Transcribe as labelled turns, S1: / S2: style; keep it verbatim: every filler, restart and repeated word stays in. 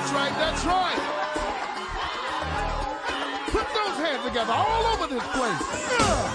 S1: That's right, that's right. Put those hands together all over this place. Yeah.